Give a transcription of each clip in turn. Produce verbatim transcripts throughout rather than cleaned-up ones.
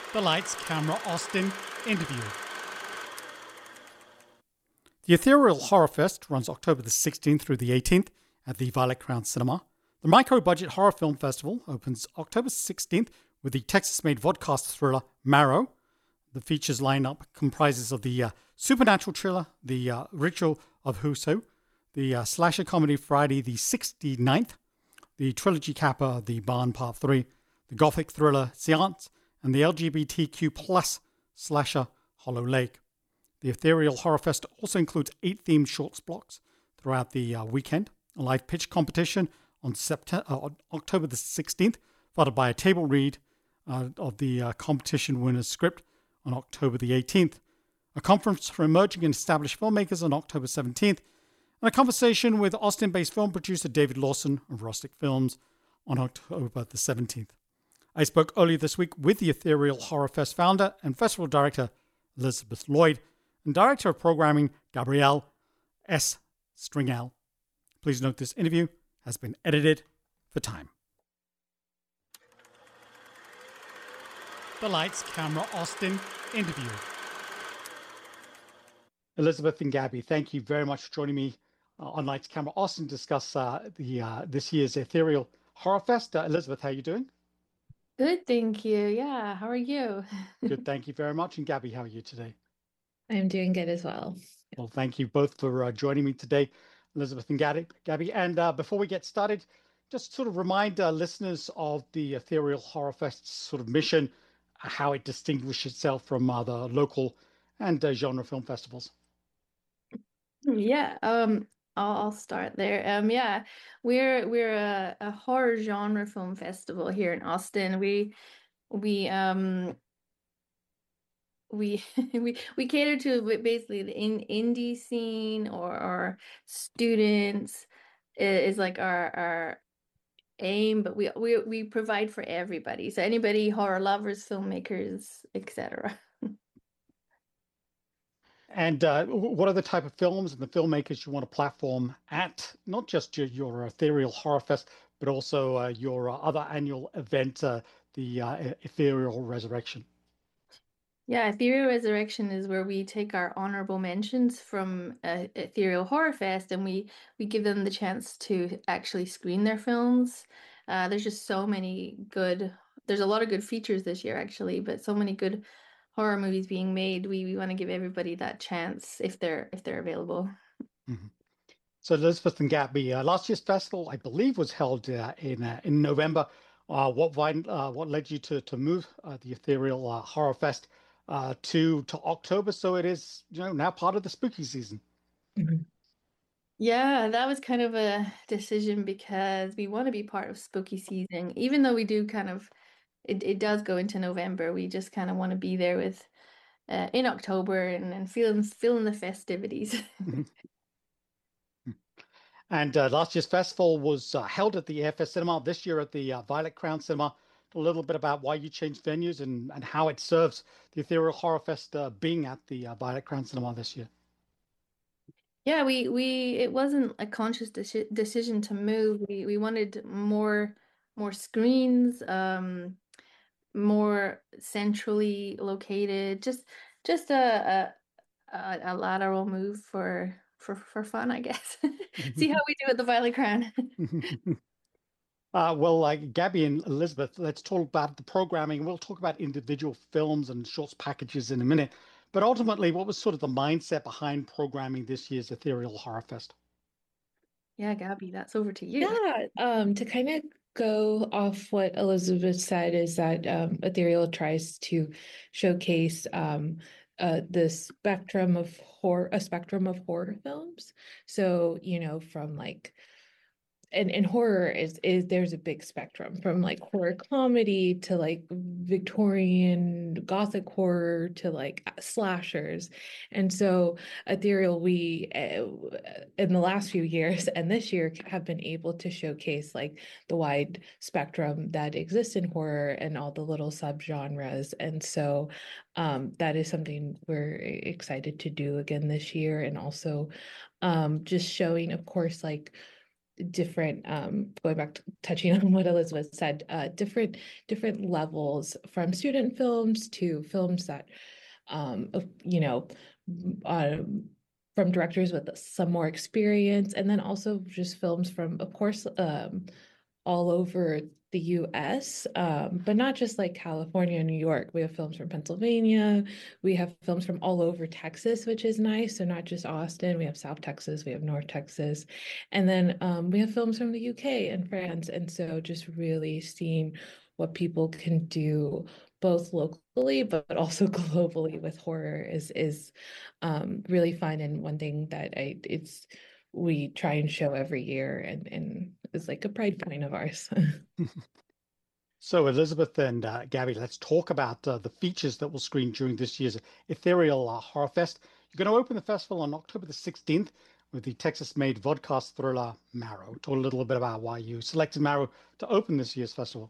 The Lights, Camera, Austin interview. The Ethereal Horror Fest runs October the sixteenth through the eighteenth at the Violet Crown Cinema. The Micro-Budget Horror Film Festival opens October sixteenth with the Texas-made vodcast thriller Marrow. The features lineup comprises of the uh, supernatural thriller The uh, Ritual of Huso, the uh, slasher comedy Friday the sixty-ninth, the trilogy capper The Barn Part three, the gothic thriller Seance, and the L G B T Q plus slasher Hollow Lake. The Ethereal Horror Fest also includes eight themed shorts blocks throughout the uh, weekend, a live pitch competition on, September, uh, on October the sixteenth, followed by a table read uh, of the uh, competition winner's script on October the eighteenth, a conference for emerging and established filmmakers on October seventeenth, and a conversation with Austin-based film producer David Lawson of Rustic Films on October the seventeenth. I spoke earlier this week with the Ethereal Horror Fest founder and festival director Elizabeth Lloyd and director of programming Gabrielle S. Stringell. Please note this interview has been edited for time. The Lights, Camera, Austin interview. Elizabeth and Gabby, thank you very much for joining me uh, on Lights, Camera, Austin to discuss uh, the uh, this year's Ethereal Horror Fest. Uh, Elizabeth, how are you doing? Good, thank you. Yeah, how are you? Good, thank you very much. And Gabby, how are you today? I'm doing good as well. Well, thank you both for uh, joining me today, Elizabeth and Gabby. And uh, before we get started, just sort of remind uh, listeners of the Ethereal Horror Fest's sort of mission, how it distinguishes itself from other local and uh, genre film festivals. Yeah, um, I'll, I'll start there. Um, yeah, we're we're a, a horror genre film festival here in Austin. We we um we we we cater to basically the in indie scene or or students is, is like our our aim, but we we we provide for everybody. So anybody, horror lovers, filmmakers, et cetera. And uh, what are the type of films and the filmmakers you want to platform at not just your, your Ethereal Horror Fest, but also uh, your uh, other annual event, uh, the uh, Ethereal Resurrection? Yeah, Ethereal Resurrection is where we take our honorable mentions from uh, Ethereal Horror Fest and we we give them the chance to actually screen their films. Uh, there's just so many good, there's a lot of good features this year actually, but so many good horror movies being made. We we want to give everybody that chance if they're if they're available. Mm-hmm. So Elizabeth and Gabby, uh, last year's festival, I believe, was held uh, in uh, in November. Uh, what vine, uh, what led you to to move uh, the Ethereal uh, Horror Fest uh, to to October? So it is, you know, now part of the spooky season. Mm-hmm. Yeah, that was kind of a decision because we want to be part of spooky season, even though we do kind of it, it does go into November. We just kind of want to be there with uh, in October and, and feeling feeling the festivities. And uh, last year's festival was uh, held at the A F S Cinema. This year at the uh, Violet Crown Cinema. A little bit about why you changed venues and, and how it serves the Ethereal Horror Fest uh, being at the uh, Violet Crown Cinema this year. Yeah, we we it wasn't a conscious deci decision to move. We we wanted more more screens, um, more centrally located. Just just a a, a, a lateral move for for for fun, I guess. See how we do at the Violet Crown. Uh, well, like Gabby and Elizabeth, let's talk about the programming. We'll talk about individual films and shorts packages in a minute. But ultimately, what was sort of the mindset behind programming this year's Ethereal Horror Fest? Yeah, Gabby, that's over to you. Yeah, um, to kind of go off what Elizabeth said is that um, Ethereal tries to showcase um, uh, the spectrum of horror, a spectrum of horror films. So, you know, from like and and horror is is there's a big spectrum from like horror comedy to like Victorian gothic horror to like slashers. And so Ethereal, we uh, in the last few years and this year have been able to showcase like the wide spectrum that exists in horror and all the little subgenres. And so um that is something we're excited to do again this year, and also um just showing, of course, like different um going back to touching on what Elizabeth said, uh different different levels, from student films to films that um you know uh, from directors with some more experience, and then also just films from, of course, um all over the U S, um, but not just like California and New York. We have films from Pennsylvania. We have films from all over Texas, which is nice. So not just Austin. We have South Texas. We have North Texas. And then um, we have films from the U K and France. And so just really seeing what people can do both locally but also globally with horror is is um, really fun. And one thing that I it's we try and show every year, and and is like a pride point of ours. So, Elizabeth and uh, Gabby, let's talk about uh, the features that will screen during this year's Ethereal uh, Horror Fest. You're going to open the festival on October the sixteenth with the Texas-made vodcast thriller Marrow. Talk a little bit about why you selected Marrow to open this year's festival.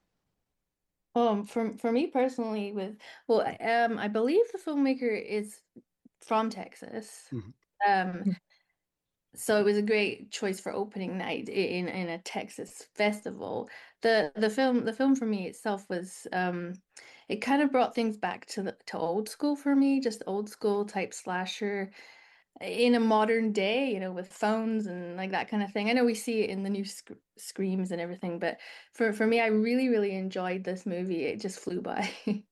Um, for for me personally, with well, I- um, I believe the filmmaker is from Texas. Mhm. Um, so it was a great choice for opening night in in a Texas festival. The the film the film for me itself was um, it kind of brought things back to the to old school for me, just old school type slasher in a modern day, you know, with phones and like that kind of thing. I know we see it in the new sc screams and everything, but for for me, I really really enjoyed this movie. It just flew by.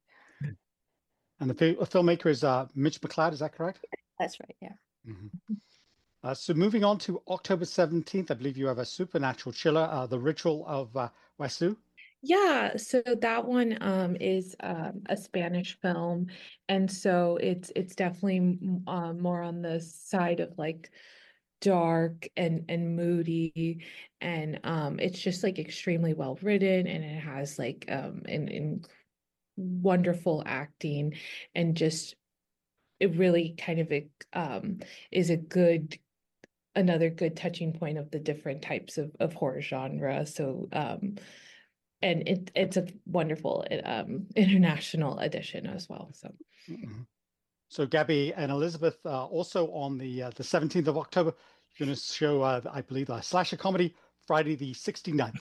And the, fi- the filmmaker is uh, Mitch McLeod, is that correct? That's right, yeah. Mhm. Uh, so moving on to October seventeenth, I believe you have a supernatural chiller, uh, The Ritual of uh, Wasu. Yeah, so that one um is um a Spanish film, and so it's it's definitely mm, uh, more on the side of like dark and and moody, and um it's just like extremely well written, and it has like um an, an wonderful acting, and just it really kind of um is a good another good touching point of the different types of, of horror genre. So um and it it's a wonderful um international edition as well. So Mhm. So Gabby and Elizabeth, uh, also on the uh, the seventeenth of October, you're going to show, uh, I believe, a slasher comedy, Friday the sixty-ninth.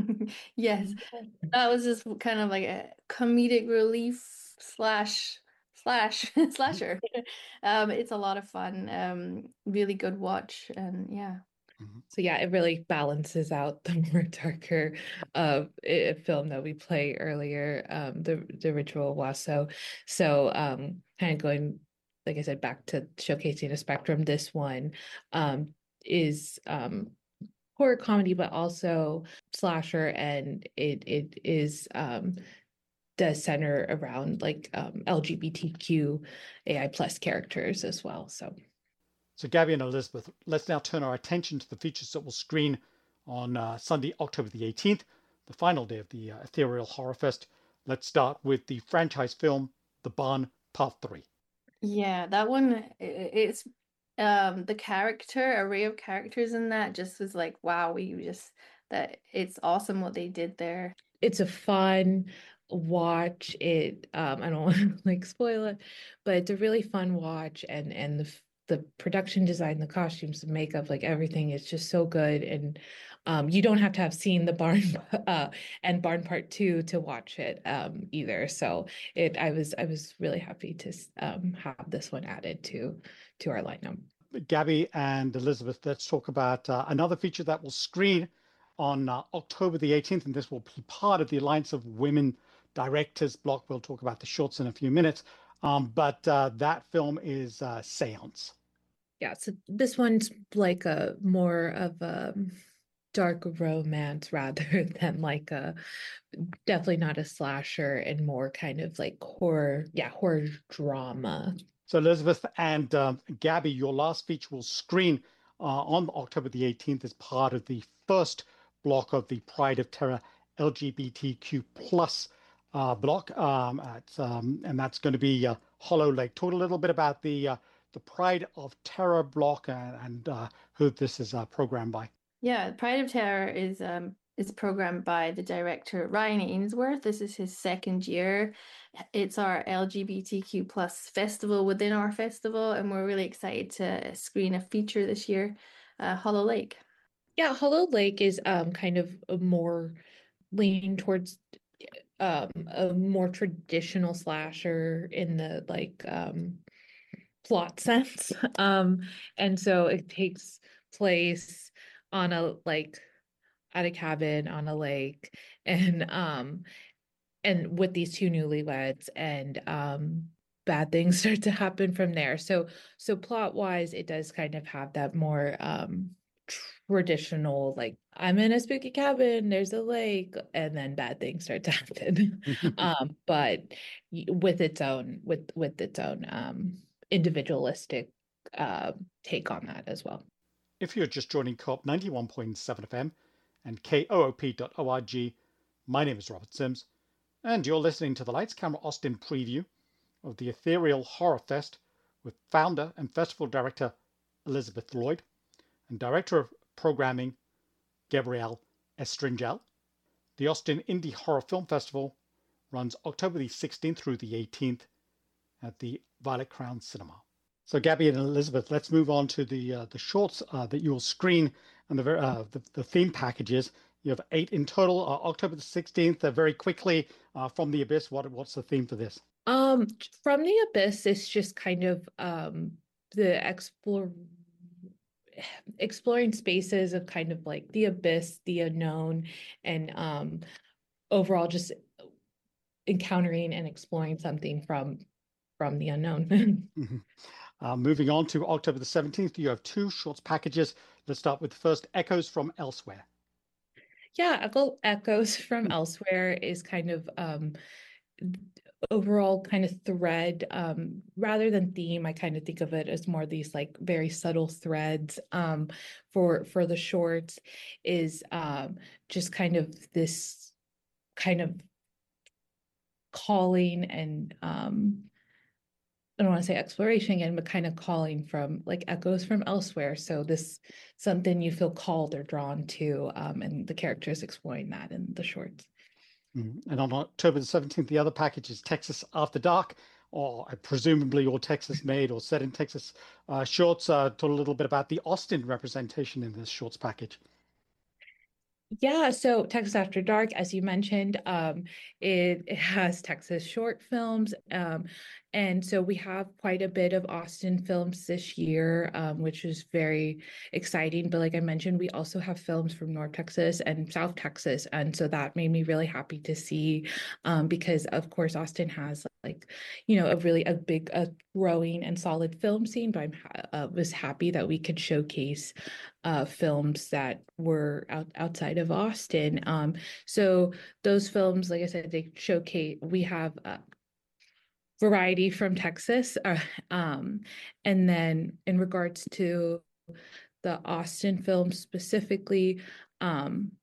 Yes, that was just kind of like a comedic relief slash slash slasher. Um, it's a lot of fun. Um, really good watch, and yeah. Mhm. so yeah, it really balances out the more darker uh i- film that we play earlier, um the the Ritual Waso. So um kind of going, like I said, back to showcasing a spectrum. This one um is um horror comedy, but also slasher, and it it is um does center around like um L G B T Q A I plus characters as well. So So Gabby and Elizabeth, let's now turn our attention to the features that will screen on uh, Sunday, October the eighteenth, the final day of the uh, Ethereal Horror Fest. Let's start with the franchise film, The Barn Part three. Yeah, that one i- it's um the character array of characters in that just was like wow, we just that it's awesome what they did there. it's a fun watch. It um I don't want to like spoil it, but it's a really fun watch, and and the the production design, the costumes, the makeup, like everything is just so good. And um you don't have to have seen the barn uh and Barn Part Two to watch it um either. So it I was I was really happy to um have this one added to to our lineup. Gabby and Elizabeth, let's talk about uh, another feature that will screen on uh, October the eighteenth, and this will be part of the Alliance of Women Directors block. We'll talk about the shorts in a few minutes, um, but uh, that film is uh, Seance. Yeah, so this one's like a more of a dark romance rather than like a, definitely not a slasher, and more kind of like horror, yeah, horror drama. So, Elizabeth and um, Gabby, your last feature will screen uh, on October the eighteenth as part of the first block of the Pride of Terror L G B T Q plus uh, block, um, at, um, and that's going to be uh, Hollow Lake. Talk a little bit about the uh, the Pride of Terror block, and, and uh, who this is uh, programmed by. Yeah, Pride of Terror is um is programmed by the director Ryan Ainsworth. This is his second year. It's our L G B T Q plus festival within our festival, and we're really excited to screen a feature this year, uh, Hollow Lake. Yeah, Hollow Lake is um kind of a more leaning towards um a more traditional slasher in the like um plot sense. Um and so it takes place on a like at a cabin on a lake and um and with these two newlyweds and um bad things start to happen from there. So so plot wise it does kind of have that more um traditional like I'm in a spooky cabin, there's a lake, and then bad things start to happen. um but with its own with with its own um individualistic uh take on that as well. If you're just joining Co-op ninety-one point seven F M and K O O P dot org, my name is Robert Sims, and you're listening to the Lights Camera Austin preview of the Ethereal Horror Fest with founder and festival director Elizabeth Lloyd and director of programming Gabrielle Estringel. The Austin Indie Horror Film Festival runs October the sixteenth through the eighteenth at the Violet Crown Cinema. So, Gabby and Elizabeth, let's move on to the uh, the shorts uh, that you'll screen and the, uh, the the theme packages. You have eight in total. Uh, October the sixteenth. Uh, very quickly, uh, From the Abyss. What what's the theme for this? Um, From the Abyss is just kind of um the explore exploring spaces of kind of like the abyss, the unknown, and um overall just encountering and exploring something from from the unknown. uh, moving on to October the seventeenth, you have two shorts packages. Let's start with the first, Echoes from Elsewhere. Yeah, Echo Echoes from Elsewhere is kind of um overall kind of thread um rather than theme. I kind of think of it as more these like very subtle threads um for for the shorts is um just kind of this kind of calling and um I don't want to say exploration again, but kind of calling from like echoes from elsewhere. So this something you feel called or drawn to, um, and the characters exploring that in the shorts. Mm. And on October the seventeenth, the other package is Texas After Dark, or uh, presumably all Texas made or set in Texas. Uh, shorts uh, talk a little bit about the Austin representation in this shorts package. Yeah, so Texas After Dark, as you mentioned, um, it, it has Texas short films. Um, and so we have quite a bit of Austin films this year, um, which is very exciting. But like I mentioned, we also have films from North Texas and South Texas. And so that made me really happy to see, um, because of course, Austin has like, you know, a really a big, a growing and solid film scene. But I'm uh, was happy that we could showcase uh, films that were out, outside of Austin. Um, so those films, like I said, they showcase, we have uh, variety from Texas. Uh, um, and then in regards to the Austin films specifically, um,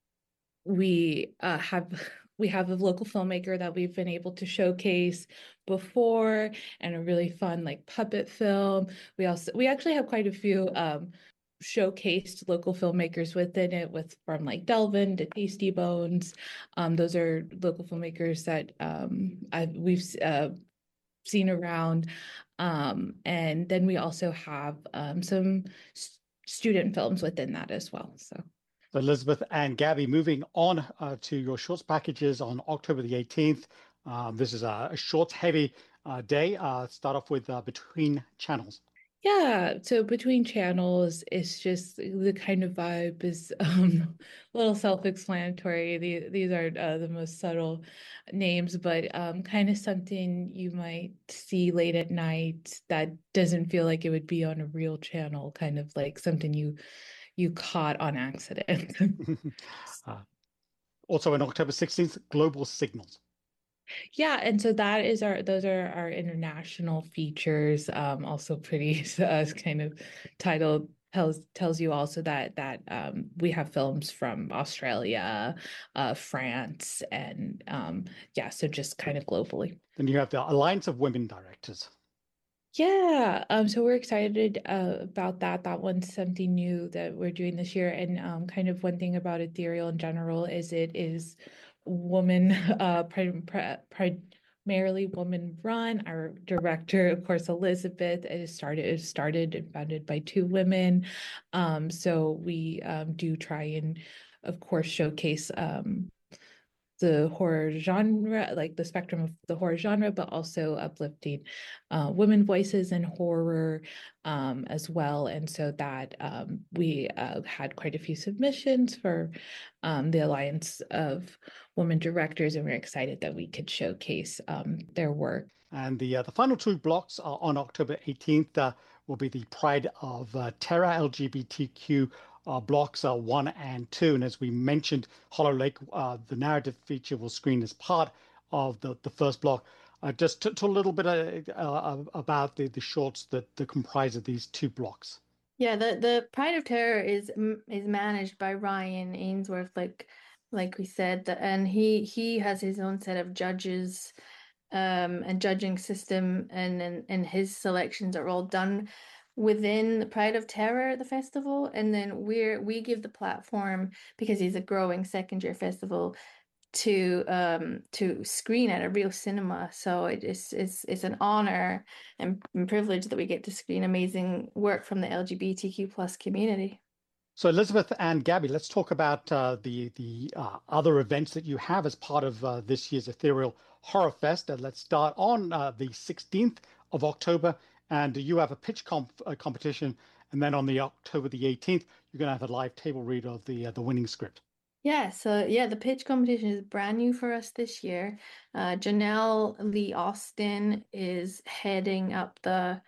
we uh, have we have a local filmmaker that we've been able to showcase before, and a really fun like puppet film. We also we actually have quite a few um, showcased local filmmakers within it, with from like Delvin to Tasty Bones. Um, those are local filmmakers that um, I've we've uh, seen around. Um, and then we also have um, some s- student films within that as well. So. So Elizabeth and Gabby, moving on uh, to your shorts packages on October the eighteenth. Um, this is a, a shorts heavy uh, day. Uh, start off with uh, Between Channels. Yeah, so between channels, it's just the kind of vibe is um, a little self-explanatory. The, these are uh, the most subtle names, but um, kind of something you might see late at night that doesn't feel like it would be on a real channel, kind of like something you you caught on accident. uh, also on October sixteenth, Global Signals. Yeah, and so that is our those are our international features. Um, also pretty uh, kind of title tells tells you also that that um, we have films from Australia, uh, France, and um, yeah, so just kind of globally. Then you have the Alliance of Women Directors. Yeah, um, so we're excited uh, about that. That one's something new that we're doing this year, and um, kind of one thing about Ethereal in general is it is woman uh, pri pri pri Merrily Woman Run. Our director, of course, Elizabeth, it is started, it started and founded by two women. Um, so we um, do try and, of course, showcase um, the horror genre, like the spectrum of the horror genre, but also uplifting uh, women voices in horror um, as well. And so that um, we uh, had quite a few submissions for um, the Alliance of Women Directors, and we're excited that we could showcase um, their work. And the uh, the final two blocks are on October eighteenth. Uh, will be the Pride of uh, Terror L G B T Q uh, blocks uh, one and two. And as we mentioned, Hollow Lake, uh, the narrative feature will screen as part of the, the first block. Uh, just to, to a little bit uh, uh, about the, the shorts that, that comprise of these two blocks. Yeah, the, the Pride of Terror is is managed by Ryan Ainsworth, like like we said, that, and he he has his own set of judges um, and judging system, and, and and his selections are all done within the Pride of Terror, the festival, and then we're we give the platform, because he's a growing second year festival, to um to screen at a real cinema. So it is it's it's an honor and, and privilege that we get to screen amazing work from the L G B T Q plus community. So Elizabeth and Gabby, let's talk about uh, the the uh, other events that you have as part of uh, this year's Ethereal Horror Fest. Uh, let's start on uh, the sixteenth of October, and you have a pitch comp uh, competition, and then on the October the eighteenth, you're going to have a live table read of the uh, the winning script. Yeah, so yeah, the pitch competition is brand new for us this year. Uh, Janelle Lee Austin is heading up the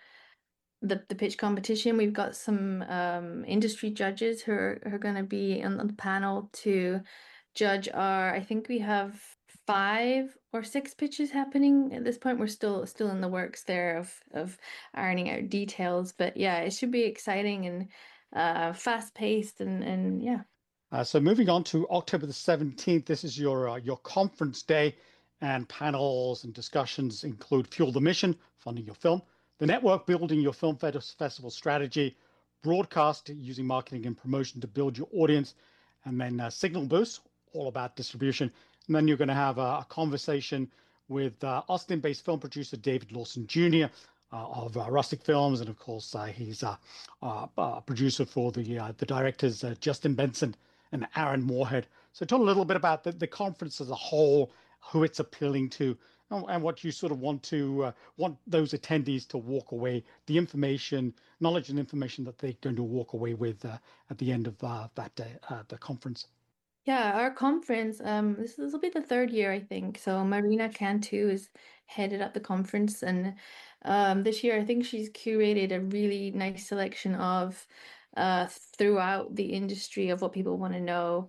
the the pitch competition. We've got some um, industry judges who are, who are going to be on the panel to judge our, I think we have five or six pitches happening at this point. We're still still in the works there of of ironing out details, but yeah, it should be exciting and uh, fast paced, and and yeah. Uh, so moving on to October the seventeenth, this is your uh, your conference day, and panels and discussions include Fuel the Mission, funding your film, the network building your film festival strategy, broadcast using marketing and promotion to build your audience, and then uh, Signal Boost, all about distribution. And then you're going to have a, a conversation with uh, Austin-based film producer David Lawson Junior Uh, of uh, Rustic Films, and of course uh, he's a uh, uh, producer for the uh, the directors uh, Justin Benson and Aaron Moorhead. So talk a little bit about the, the conference as a whole, who it's appealing to, and what you sort of want to uh, want those attendees to walk away, the information, knowledge and information that they're going to walk away with uh, at the end of uh, that day, uh, the conference. Yeah, our conference, um, this, this will be the third year, I think. So Marina Cantu is headed up the conference, and um, this year I think she's curated a really nice selection of uh, throughout the industry of what people want to know,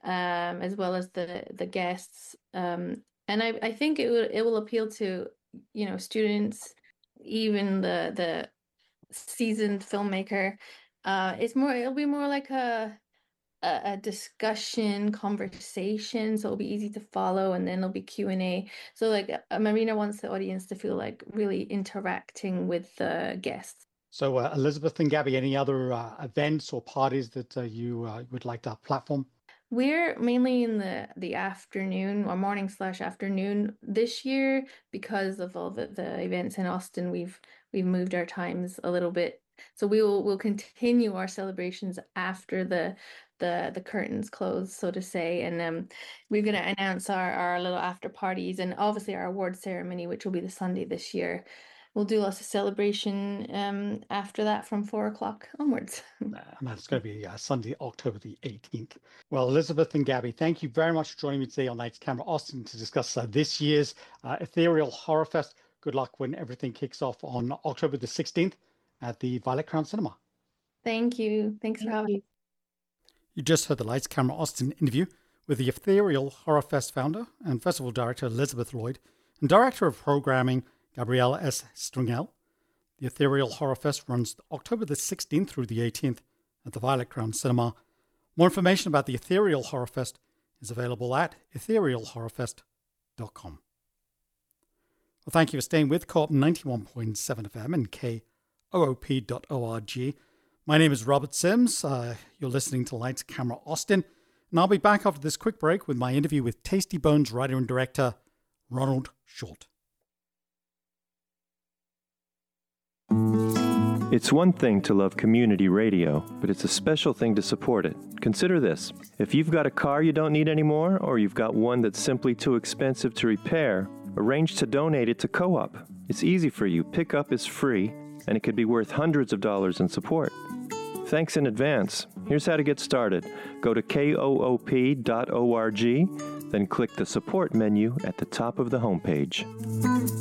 um, as well as the the guests. Um, and I, I think it will it will appeal to, you know, students, even the the seasoned filmmaker. Uh, it's more, it'll be more like a a, a discussion conversation, so it'll be easy to follow, and then there'll be Q and A. So like uh, Marina wants the audience to feel like really interacting with the guests. So uh, Elizabeth and Gabby, any other uh, events or parties that uh, you uh, would like to platform? We're mainly in the the afternoon or morning slash afternoon this year because of all the, the events in Austin. We've we've moved our times a little bit, so we will we'll continue our celebrations after the the the curtains close, so to say, and um we're going to announce our our little after parties, and obviously our award ceremony, which will be the Sunday this year. We'll do lots of celebration um after that from four o'clock onwards. And that's going to be uh, Sunday, October the eighteenth. Well, Elizabeth and Gabby, thank you very much for joining me today on Lights Camera Austin to discuss uh, this year's uh, Ethereal Horror Fest. Good luck when everything kicks off on October the sixteenth at the Violet Crown Cinema. Thank you. Thanks for having me. You just heard the Lights Camera Austin interview with the Ethereal Horror Fest founder and festival director Elizabeth Lloyd and director of programming Gabrielle S. Stringell. The Ethereal Horror Fest runs October the sixteenth through the eighteenth at the Violet Crown Cinema. More information about the Ethereal Horror Fest is available at ethereal horror fest dot com. Well, thank you for staying with Co-op ninety-one point seven F M and K O O P dot org. My name is Robert Sims. Uh, you're listening to Lights Camera Austin, and I'll be back after this quick break with my interview with Tasty Bones writer and director Ronald Short. It's one thing to love community radio, but it's a special thing to support it. Consider this. If you've got a car you don't need anymore, or you've got one that's simply too expensive to repair, arrange to donate it to Co-op. It's easy for you. Pickup is free, and it could be worth hundreds of dollars in support. Thanks in advance. Here's how to get started. Go to koop dot org, then click the support menu at the top of the homepage.